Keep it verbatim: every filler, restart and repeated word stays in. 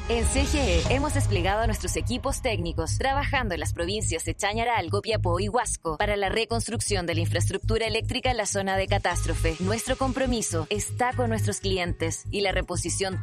En C G E hemos desplegado a nuestros equipos técnicos trabajando en las provincias de Chañaral, Copiapó y Huasco para la reconstrucción de la infraestructura eléctrica en la zona de catástrofe. Nuestro compromiso está con nuestros clientes y la reposición